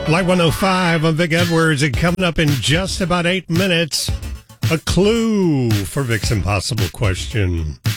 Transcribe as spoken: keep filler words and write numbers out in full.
Light one oh five, I'm Vic Edwards, and coming up in just about eight minutes, a clue for Vic's impossible question.